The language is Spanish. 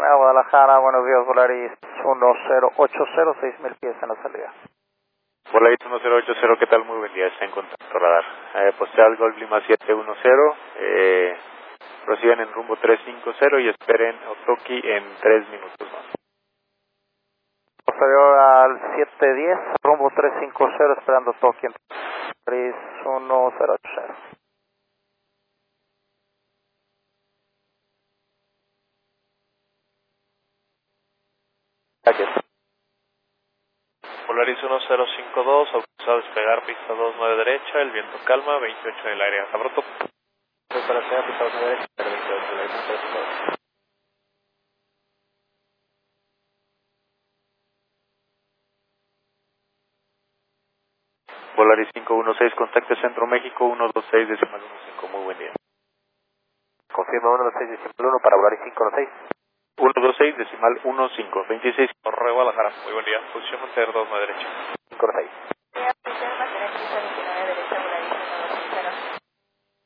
a Guadalajara, buenos días, Volaris 1080, 6000 pies en la salida. Volaris 1080, ¿qué tal? Muy buen día, está en contacto radar. Postal Golf Lima 710, prosigan en rumbo 350 y esperen Otoki en 3 minutos más. Posterior al 710, rumbo 350, esperando Otoki en 31080. Gracias. Volaris 1052, autorizado a despegar, pista 29 derecha, el viento calma, 28 del aire, Sabroto. Para despegar, pista 29 derecha, 28 del aire. Volaris 516, contacto Centro México 126 decimal 15, muy buen día. Confirma 126 decimal 1 para Volaris 516. 126 decimal 15, 26. Torre Guadalajara, muy buen día, posición mantener 29 derecha. 516.